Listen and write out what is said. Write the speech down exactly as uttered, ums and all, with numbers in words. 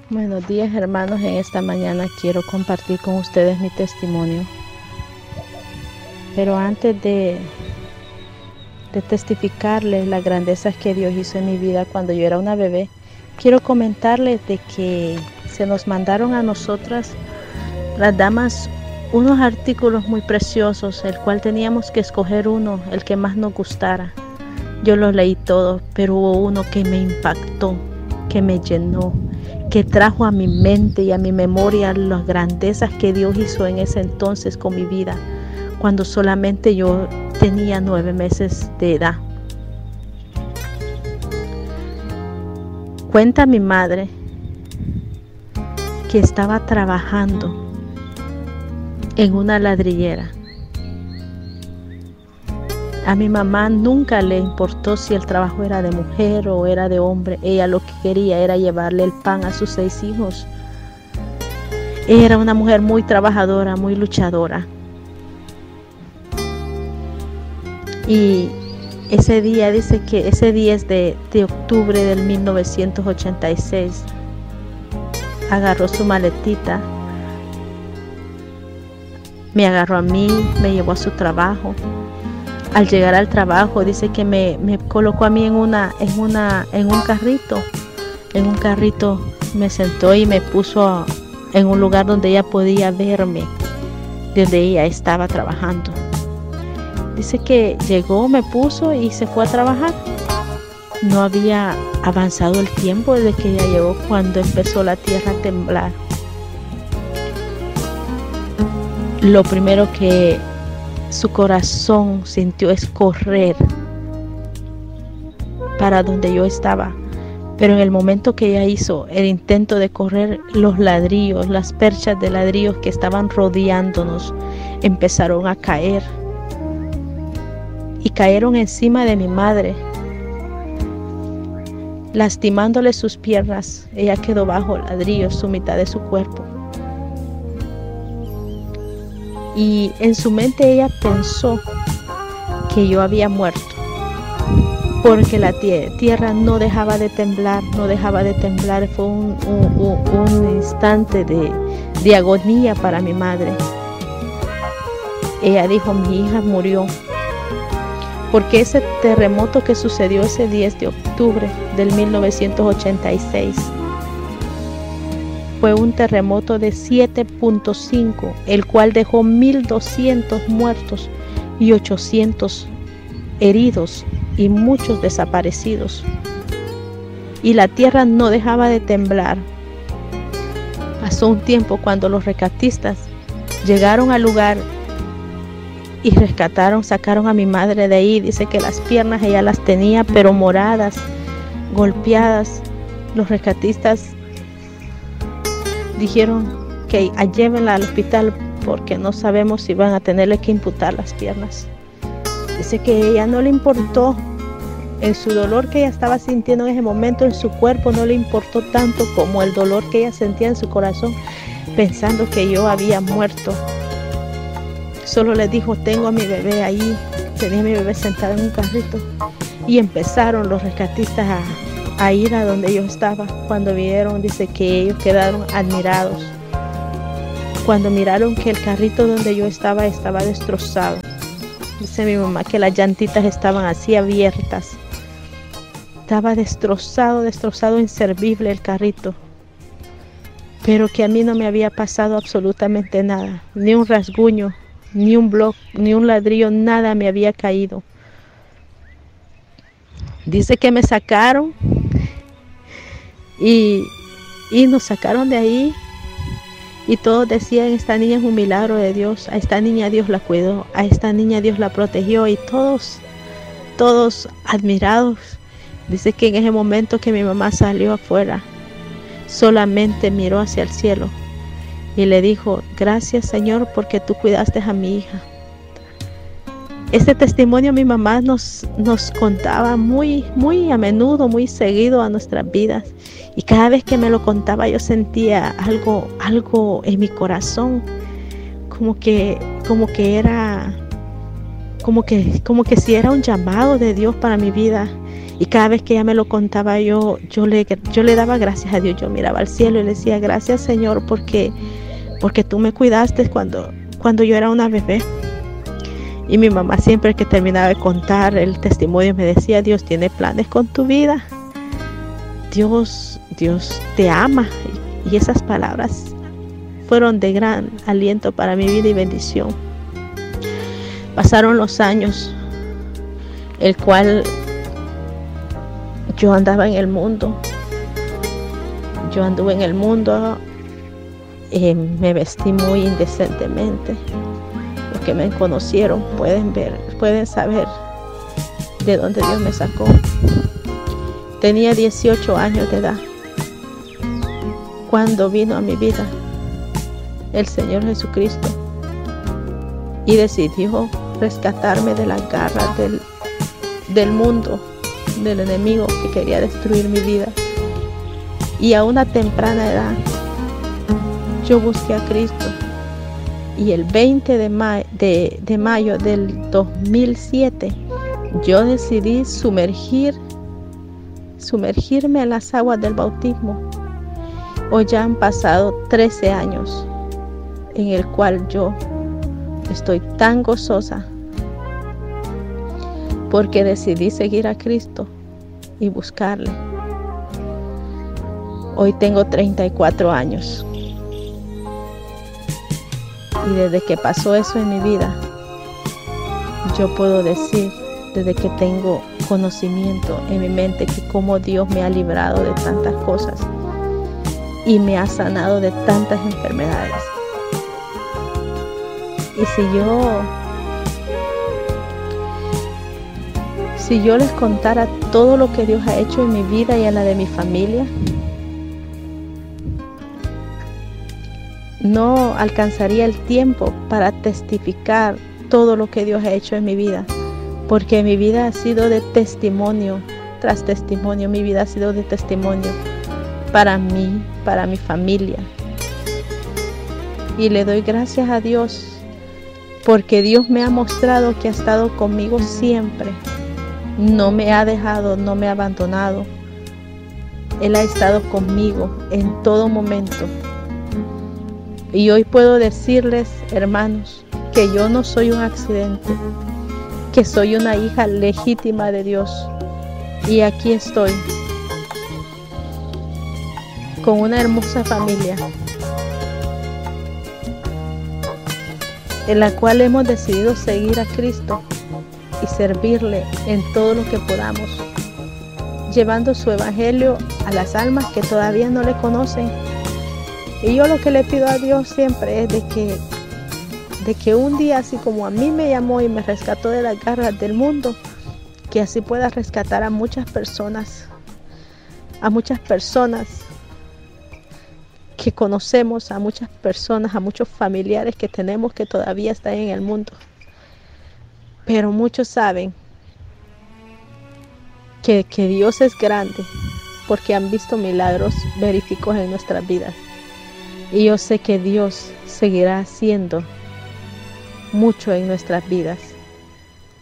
Buenos días, hermanos. En esta mañana quiero compartir con ustedes mi testimonio. Pero antes de, de testificarles las grandezas que Dios hizo en mi vida cuando yo era una bebé, quiero comentarles de que se nos mandaron a nosotras, las damas, unos artículos muy preciosos, el cual teníamos que escoger uno, el que más nos gustara. Yo los leí todos, pero hubo uno que me impactó, que me llenó, que trajo a mi mente y a mi memoria las grandezas que Dios hizo en ese entonces con mi vida, cuando solamente yo tenía nueve meses de edad. Cuenta mi madre que estaba trabajando en una ladrillera. A mi mamá nunca le importó si el trabajo era de mujer o era de hombre. Ella lo que quería era llevarle el pan a sus seis hijos. Ella era una mujer muy trabajadora, muy luchadora. Y ese día, dice que ese diez de, de octubre del mil novecientos ochenta y seis, agarró su maletita, me agarró a mí, me llevó a su trabajo. Al llegar al trabajo, dice que me, me colocó a mí en una, en una, en un carrito. En un carrito me sentó y me puso en un lugar donde ella podía verme, donde ella estaba trabajando. Dice que llegó, me puso y se fue a trabajar. No había avanzado el tiempo desde que ella llegó cuando empezó la tierra a temblar. Lo primero que su corazón sintió es correr para donde yo estaba, pero en el momento que ella hizo el intento de correr, los ladrillos, las perchas de ladrillos que estaban rodeándonos empezaron a caer y cayeron encima de mi madre, lastimándole sus piernas. Ella quedó bajo ladrillos, su mitad de su cuerpo. Y en su mente ella pensó que yo había muerto, porque la tierra no dejaba de temblar, no dejaba de temblar. Fue un, un, un instante de, de agonía para mi madre. Ella dijo: mi hija murió, porque ese terremoto que sucedió ese diez de octubre del mil novecientos ochenta y seis fue un terremoto de siete punto cinco, el cual dejó mil doscientos muertos y ochocientos heridos y muchos desaparecidos. Y la tierra no dejaba de temblar. Pasó un tiempo cuando los rescatistas llegaron al lugar y rescataron, sacaron a mi madre de ahí. Dice que las piernas ella las tenía pero moradas, golpeadas. Los rescatistas dijeron que llévenla al hospital porque no sabemos si van a tenerle que imputar las piernas. Dice que a ella no le importó, en su dolor que ella estaba sintiendo en ese momento, en su cuerpo no le importó tanto como el dolor que ella sentía en su corazón, pensando que yo había muerto. Solo le dijo: tengo a mi bebé ahí. Tenía a mi bebé sentado en un carrito. Y empezaron los rescatistas a a ir a donde yo estaba. Cuando vieron, dice que ellos quedaron admirados cuando miraron que el carrito donde yo estaba estaba destrozado. Dice mi mamá que las llantitas estaban así abiertas, estaba destrozado, destrozado, inservible el carrito, pero que a mí no me había pasado absolutamente nada, ni un rasguño, ni un bloque, ni un ladrillo, nada me había caído. Dice que me sacaron y, y nos sacaron de ahí y todos decían: esta niña es un milagro de Dios, a esta niña Dios la cuidó, a esta niña Dios la protegió. Y todos, todos admirados. Dice que en ese momento que mi mamá salió afuera, solamente miró hacia el cielo y le dijo: gracias, Señor, porque tú cuidaste a mi hija. Este testimonio mi mamá nos, nos contaba muy, muy a menudo, muy seguido a nuestras vidas. Y cada vez que me lo contaba yo sentía algo, algo en mi corazón, como que, como que era, como que, como que si era un llamado de Dios para mi vida. Y cada vez que ella me lo contaba, yo, yo, le, yo le daba gracias a Dios. Yo miraba al cielo y le decía, gracias Señor, porque, porque tú me cuidaste cuando, cuando yo era una bebé. Y mi mamá siempre que terminaba de contar el testimonio me decía, Dios tiene planes con tu vida. Dios, Dios te ama. Y esas palabras fueron de gran aliento para mi vida y bendición. Pasaron los años, el cual yo andaba en el mundo. Yo anduve en el mundo, eh, me vestí muy indecentemente. Los que me conocieron pueden ver, pueden saber de dónde Dios me sacó. Tenía dieciocho años de edad cuando vino a mi vida el Señor Jesucristo y decidió rescatarme de las garras del, del mundo, del enemigo que quería destruir mi vida. Y a una temprana edad yo busqué a Cristo, y el veinte de, ma- de, de mayo del dos mil siete yo decidí sumergir sumergirme en las aguas del bautismo. Hoy ya han pasado trece años en el cual yo estoy tan gozosa porque decidí seguir a Cristo y buscarle. Hoy tengo treinta y cuatro años y desde que pasó eso en mi vida, yo puedo decir, desde que tengo conocimiento en mi mente, que cómo Dios me ha librado de tantas cosas y me ha sanado de tantas enfermedades. Y si yo si yo les contara todo lo que Dios ha hecho en mi vida y en la de mi familia, no alcanzaría el tiempo para testificar todo lo que Dios ha hecho en mi vida, porque mi vida ha sido de testimonio tras testimonio. Mi vida ha sido de testimonio para mí, para mi familia. Y le doy gracias a Dios porque Dios me ha mostrado que ha estado conmigo siempre. No me ha dejado, no me ha abandonado. Él ha estado conmigo en todo momento. Y hoy puedo decirles, hermanos, que yo no soy un accidente, que soy una hija legítima de Dios. Y aquí estoy, con una hermosa familia, en la cual hemos decidido seguir a Cristo y servirle en todo lo que podamos, llevando su evangelio a las almas que todavía no le conocen. Y yo lo que le pido a Dios siempre es de que, de que un día, así como a mí me llamó y me rescató de las garras del mundo, que así pueda rescatar a muchas personas, a muchas personas que conocemos, a muchas personas, a muchos familiares que tenemos que todavía están en el mundo. Pero muchos saben que, que Dios es grande porque han visto milagros verídicos en nuestras vidas. Y yo sé que Dios seguirá haciendo mucho en nuestras vidas.